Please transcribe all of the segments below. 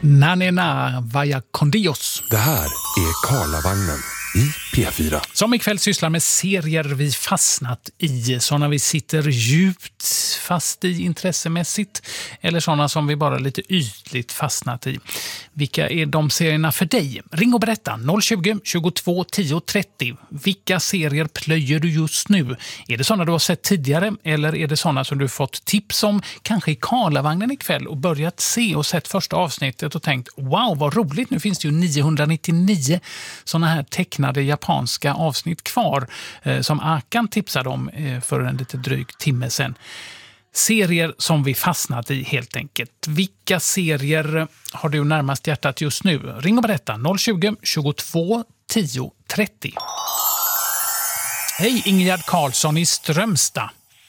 Nanena vaya con Dios. Det här är Karlavagnen i P4. Som ikväll sysslar med serier vi fastnat i. Sådana vi sitter djupt fast i intressemässigt. Eller sådana som vi bara lite ytligt fastnat i. Vilka är de serierna för dig? Ring och berätta 020 22 10 30. Vilka serier plöjer du just nu? Är det sådana du har sett tidigare? Eller är det sådana som du fått tips om? Kanske i Karlavagnen ikväll och börjat se och sett första avsnittet och tänkt wow vad roligt, nu finns det ju 999 sådana här tecknade japanska avsnitt kvar som Akan tipsade om för en lite dryg timme sedan. Serier som vi fastnat i helt enkelt. Vilka serier har du närmast hjärtat just nu? Ring och berätta 020 22 10 30. Hej, Ingegerd Karlsson i Strömstad.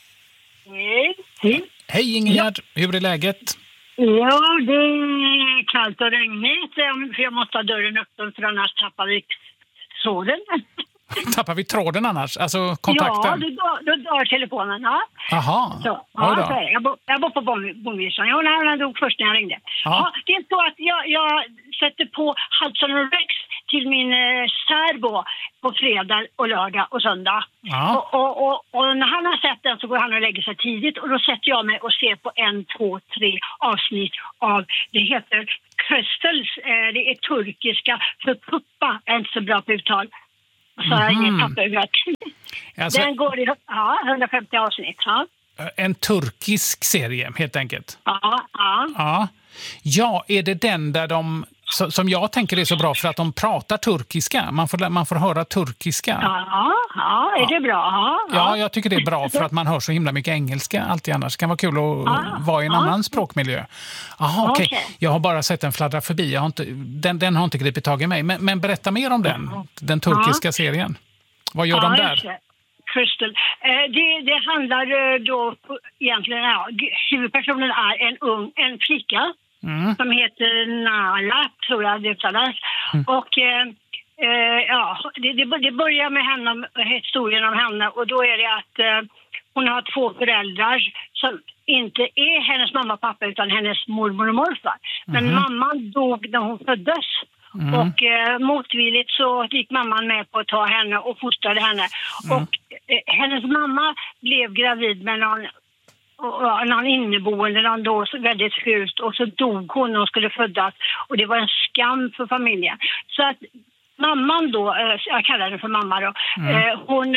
Hej. Hej Ingegerd, hur är läget? Ja, det är kallt och regnigt för jag måste ha dörren öppen för annars tappar vi tråden. Tappar vi tråden annars? Alltså kontakten? Ja, då dör telefonen. Ja. Aha. Så, ja, så jag bor på Bonvisan. Han dog först när jag ringde. Ja, det är så att jag sätter på Hudson och Rex till min särbo på fredag och lördag och söndag. Ja. Och när han har sett den så går han och lägger sig tidigt. Och då sätter jag mig och ser på 1, 2, 3 avsnitt av, det heter Crystals. Det är turkiska för puppa. Jag är inte så bra på uttal. Så jag har ingen papper. Alltså, den går i 150 avsnitt. Ja. En turkisk serie helt enkelt. Ja. Ja, är det den där de, som jag tänker är så bra för att de pratar turkiska? Man får höra turkiska. Ja, är det bra? Ja, jag tycker det är bra för att man hör så himla mycket engelska alltid annars. Det kan vara kul att vara i en annan språkmiljö. Jaha, okej. Jag har bara sett den fladdra förbi. Den har inte gripit tag i mig. Men berätta mer om den turkiska serien. Vad gör de där? Crystal. Det handlar då egentligen, huvudpersonen är en flicka som heter Nala, tror jag det uttalas. Och det börjar med henne, historien om henne, och då är det att hon har 2 föräldrar som inte är hennes mamma och pappa utan hennes mormor och morfar. Men mamman dog när hon föddes. Och motvilligt så gick mamman med på att ta henne och fostrade henne. Och hennes mamma blev gravid med någon inneboende, någon då väldigt fult, och så dog hon när hon skulle födas. Och det var en skam för familjen. Så att mamman då, jag kallar henne för mamma då, hon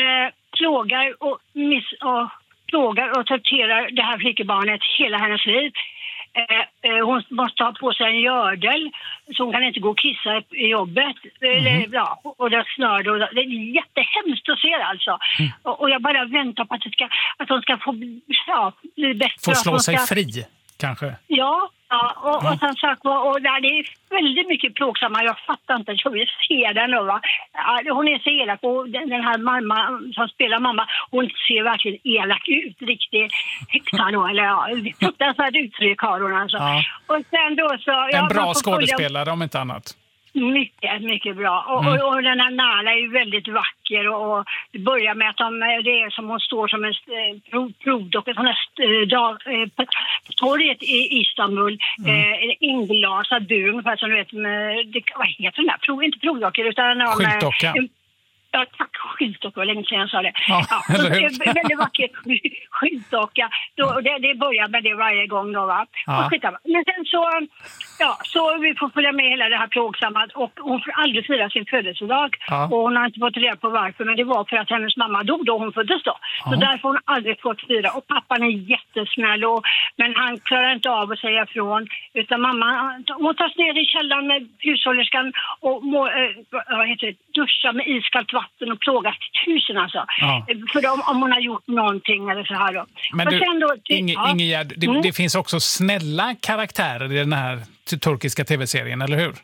plågar och torterar det här flickebarnet hela hennes liv. Hon måste ha på sig en gördel så hon kan inte gå och kissa i jobbet. Och det snörde. Och det är jättehemskt att se alltså. Och jag bara väntar på att hon ska få bli bättre. Få slå sig fri, kanske? Ja. Och sen sagt, och där det är väldigt mycket plågsamma. Jag fattar inte, jag vill se den nu, va? Hon är så elak, och den här mamma som spelar mamma, hon ser verkligen elak ut, riktigt häxa då, eller fruktansvärt uttryck har hon alltså. Och sen då så... En bra skådespelare om inte annat. Mycket, mycket bra. Och den här Nala är ju väldigt vacker, och det börjar med att det är som hon står som en provdock, en sån här torget i Istanbul, inglasad bur, ungefär som du vet, vad heter den där? Inte provdockor, utan... Skyltdocka. Ja, tack, skyltdocka, vad länge sedan jag sa det. Väldigt vacker skyltdocka. Det börjar med det varje gång då, va? Men sen så vi får följa med hela det här plågsamma, och hon får aldrig fira sin födelsedag. Och hon har inte fått reda på varför, men det var för att hennes mamma dog då hon föddes då. Så därför har hon aldrig fått fira. Och pappan är jättesnäll, men han klarar inte av att säga ifrån. Utan mamma, hon tas ner i källaren med hushållerskan och duscha med iskallt vatten och plågas till 1000 alltså. För om hon har gjort någonting eller så här då. Men du, Ingegerd, det finns också snälla karaktärer i den här turkiska tv-serien, eller hur?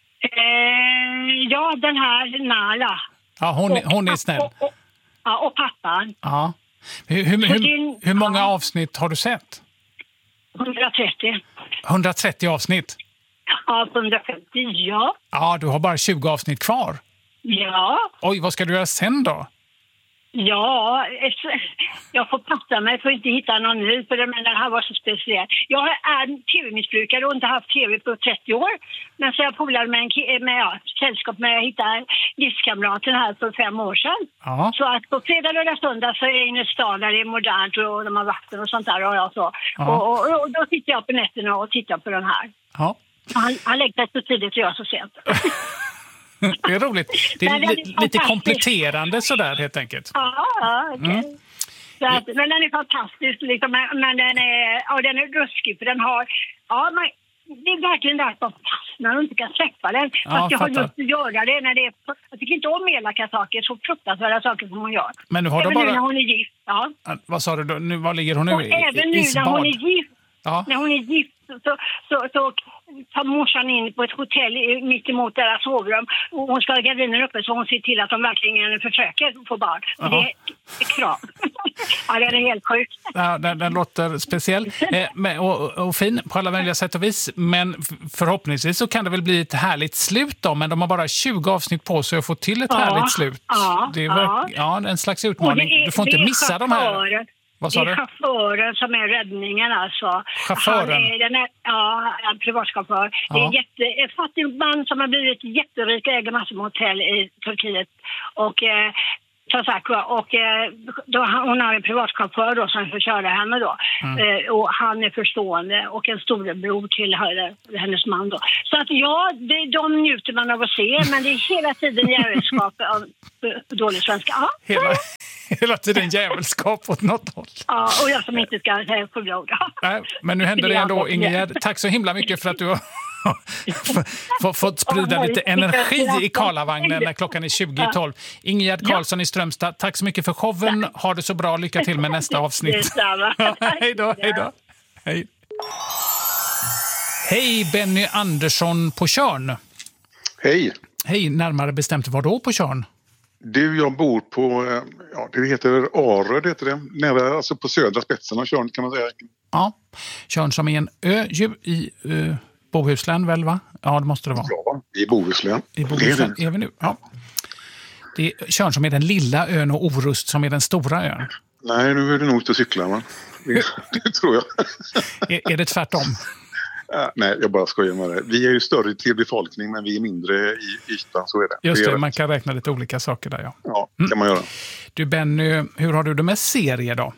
Ja, den här Nala. Ja, hon är snäll. Och pappan. Ja. Hur många avsnitt har du sett? 130. 130 avsnitt? Ja, 150, ja. Ja, du har bara 20 avsnitt kvar. Ja. Oj, vad ska du göra sen då? Ja, jag får passa mig för att inte hitta någon ny, för den här var så speciell. Jag är tv-missbrukare och inte haft tv på 30 år. Men så jag polade med sällskap med att hitta livskamraten här för 5 år sedan. Ja. Så att på fredag, lördag, söndag så är jag inne i stan där det är modernt och de har vatten och sånt där. Och, jag så. Ja. Och då sitter jag på nätterna och tittar på den här. Ja. Han lägger sig så tidigt och jag så sent. Det är roligt. Det är lite kompletterande sådär helt enkelt. Ja, okej. Så att, men den är fantastisk liksom, men den är ruskig för den har, det är verkligen där att man fastnar och inte kan släppa den. Fast jag har lust att göra det när det är, jag tycker inte om elaka saker, så fruktansvärda saker som hon gör. Men nu har även bara... nu när hon är gift, Vad sa du då? Nu, var ligger hon nu? Och även nu när hon är gift, när hon är gift så tar morsan in på ett hotell mitt emot deras sovrum och hon ska ha gardiner uppe så hon ser till att de verkligen försöker få barn. Det är krav. Ja, det är helt sjukt. Ja, den låter speciell och fin på alla möjliga sätt och vis. Men förhoppningsvis så kan det väl bli ett härligt slut då. Men de har bara 20 avsnitt på sig att få till ett härligt slut. Det är en slags utmaning. Du får inte missa de här. Det är chauffören som är räddningen alltså. Chauffören? En privatchaufför. Det är en fattig man som har blivit jätterik och äger massor med hotell i Turkiet. Och hon har en privatchaufför då som får köra henne då. Och han är förstående och en storebror till hennes man då. Så att de njuter man av att se, men det är hela tiden jävelskap av dålig svenska. Hela tiden jävelskap åt något håll. Ja, och jag som inte ska säga på blod. Nej, men nu händer det ändå, Ingegerd. Tack så himla mycket för att du har fått sprida lite energi i Karlavagnen när klockan är 20:12. Ingegerd Karlsson i Strömstad, tack så mycket för showen. Ha det så bra, lycka till med nästa avsnitt. Hej då. Hej. Hej, Benny Andersson på Tjörn. Hej, närmare bestämt var då på Tjörn? Du, jag bor på, det heter Arö, heter det. Nära, alltså på södra spetsen av Tjörn kan man säga. Ja, Tjörn som är en ö i Bohuslän väl, va? Ja, det måste det vara. Ja, i Bohuslän. I Bohuslän är vi nu, ja. Det är Tjörn som är den lilla ön och Orust som är den stora ön. Nej, nu är det nog inte cykla, va? Det tror jag. Är det tvärtom? Nej, jag bara skojar med det. Vi är ju större till befolkning, men vi är mindre i ytan, så är det. Just det, man kan räkna lite olika saker där, ja. Ja, det kan man göra. Du, Benny, hur har du det med serier då?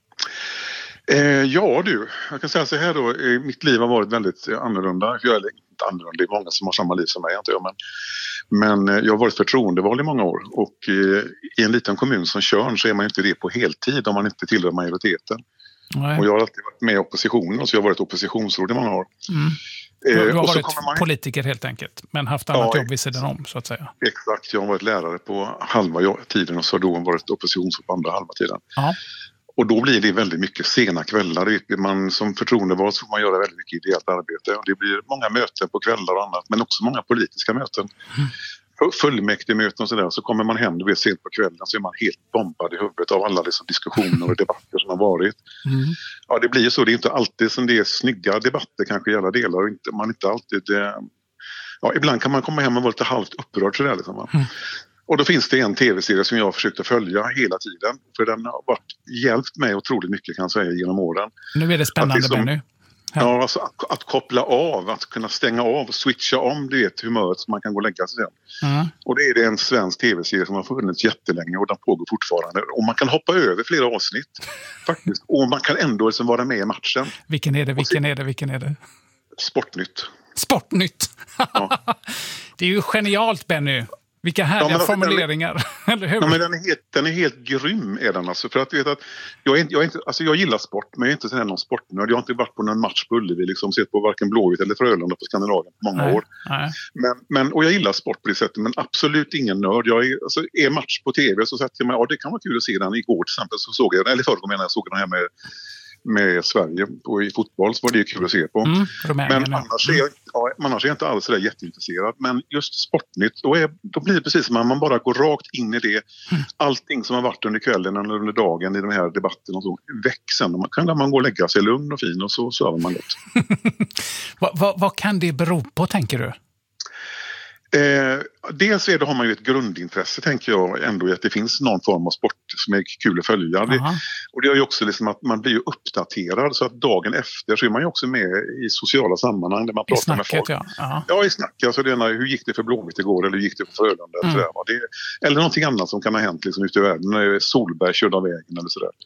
Jag kan säga så här då. Mitt liv har varit väldigt annorlunda. Jag är inte annorlunda, det är många som har samma liv som mig, inte jag. Men jag har varit förtroendevald i många år. Och i en liten kommun som Tjörn så är man inte det på heltid om man inte tillhör majoriteten. Nej. Och jag har alltid varit med i oppositionen, så jag har varit oppositionsråd i många år. Du har varit politiker helt enkelt, men haft annat jobb vid sidan om, så att säga. Exakt, jag har varit lärare på halva tiden och så har då varit oppositionsråd på andra halva tiden. Ja. Och då blir det väldigt mycket sena kvällar. Man, som förtroendevald så får man göra väldigt mycket ideellt arbete. Och det blir många möten på kvällar och annat, men också många politiska möten. Fullmäktigemöten och sådär, så kommer man hem sent på kvällen så är man helt bombad i huvudet av alla diskussioner och debatter som har varit. Ja, det blir ju så. Det är inte alltid som det är snygga debatter kanske i alla delar och man inte alltid... ibland kan man komma hem och vara lite halvt upprörd sådär liksom. Och då finns det en tv-serie som jag har försökt att följa hela tiden. För den har hjälpt mig otroligt mycket kan jag säga genom åren. Nu är det spännande, Benny. Ja, alltså att koppla av, att kunna stänga av och switcha om humöret så man kan gå och lägga sig sen. Och det är det en svensk tv-serie som har funnits jättelänge och den pågår fortfarande. Och man kan hoppa över flera avsnitt faktiskt. Och man kan ändå vara med i matchen. Vilken är det? Sportnytt. Ja. Det är ju genialt, Benny. Vilka härliga formuleringar, eller hur? Ja, men den är helt grym är den alltså. För att vet att jag gillar sport, men jag är inte sån här någon sportnörd. Jag har inte varit på någon match på Ullevi, sett på varken Blåvitt eller Frölunda på Skandinavien på många år. Nej. Och jag gillar sport på det sättet, men absolut ingen nörd. Är match på tv så sätter jag mig, det kan vara kul att se den. Igår till exempel så såg jag den, eller förrgår menar jag såg den här med Sverige i fotboll, så var det kul att se på. Men annars är jag inte alls så där jätteintresserad. Men just Sportnytt, då blir det precis som att man bara går rakt in i det. Allting som har varit under kvällen eller under dagen i de här debatterna och så växer. Man kan gå och lägga sig lugn och fin och så sover man gott. Vad kan det bero på, tänker du? Dels har man ju ett grundintresse, tänker jag ändå, i att det finns någon form av sport som är kul att följa. Och det är ju också liksom att man blir ju uppdaterad, så att dagen efter så är man ju också med i sociala sammanhang där man pratar med folk. Ja, i snack. Alltså hur gick det för Blåvitt igår, eller hur gick det för Frölunda? Eller någonting annat som kan ha hänt liksom ute i världen, när Solberg körde av vägen eller sådär.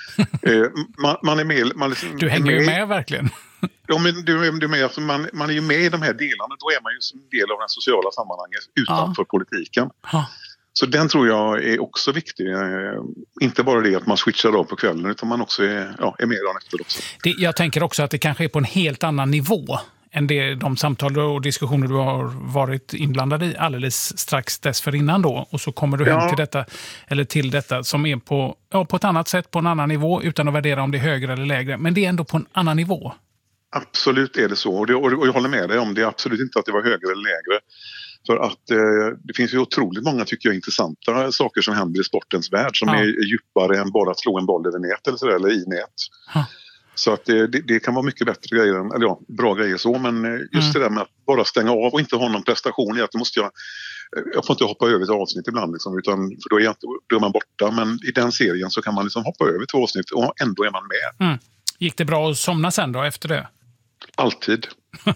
Man är med... Du hänger ju med verkligen. Ja, men du är med, alltså man är ju med i de här delarna, då är man ju som del av den sociala sammanhanget utanför politiken. Så den tror jag är också viktig. Inte bara det att man switchar av på kvällen, utan man också är med dagen efter också. Jag tänker också att det kanske är på en helt annan nivå än de samtal och diskussioner du har varit inblandad i alldeles strax dessförinnan då. Och så kommer du hem till detta som är på ett annat sätt, på en annan nivå, utan att värdera om det är högre eller lägre. Men det är ändå på en annan nivå. Absolut är det så. Och jag håller med dig om det. Absolut inte att det var högre eller lägre. För att det finns ju otroligt många, tycker jag, intressanta saker som händer i sportens värld som är djupare än bara att slå en boll över nät eller i nät. Så att det kan vara mycket bättre grejer, bra grejer så, men just det där med att bara stänga av och inte ha någon prestation i att jag får inte hoppa över ett avsnitt ibland liksom, utan för då är man borta, men i den serien så kan man liksom hoppa över 2 avsnitt och ändå är man med. Gick det bra att somna sen då efter det? Alltid.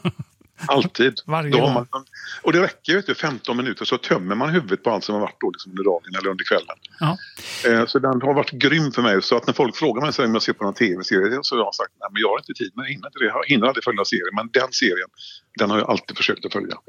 Alltid. Varje gång. Och det räcker ju 15 minuter så tömmer man huvudet på allt som har varit då, liksom under dagen eller under kvällen. Så den har varit grym för mig. Så att när folk frågar mig om jag ser på någon tv-serie, så har jag sagt nej, men jag har inte tid, men jag hinner aldrig följa serien. Men den serien, den har jag alltid försökt att följa.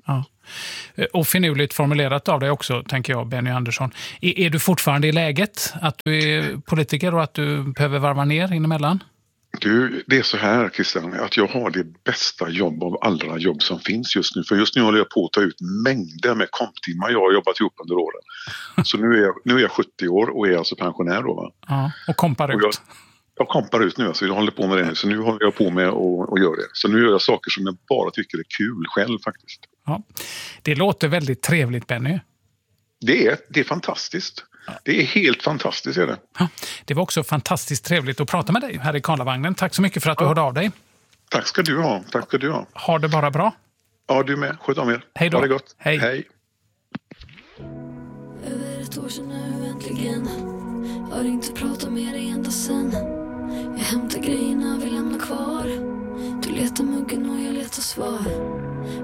Och finurligt formulerat av dig också, tänker jag, Benny Andersson. Är du fortfarande i läget att du är politiker och att du behöver varva ner inemellan? Du, det är så här, Christian, att jag har det bästa jobb av alla jobb som finns just nu. För just nu håller jag på att ta ut mängder med komptimmar jag har jobbat ihop under åren. Så nu är jag 70 år och är alltså pensionär då, va? Ja, och kompar ut. Jag kompar ut nu, alltså jag håller på med det nu. Så nu håller jag på med att göra det. Så nu gör jag saker som jag bara tycker är kul själv faktiskt. Ja. Det låter väldigt trevligt, Benny. Det är fantastiskt. Det är helt fantastiskt, är det. Ja, det var också fantastiskt trevligt att prata med dig här i Karlavagnen. Tack så mycket för att du hörde av dig. Tack ska du ha. Ha det bara bra. Ja, du med. Sköt om er. Hej då. Ha det gott. Hej. Över ett år sedan nu äntligen. Har inte pratat med dig ända sen. Jag hämtar grejerna vi lämnar kvar. Du letar muggen och jag letar svar.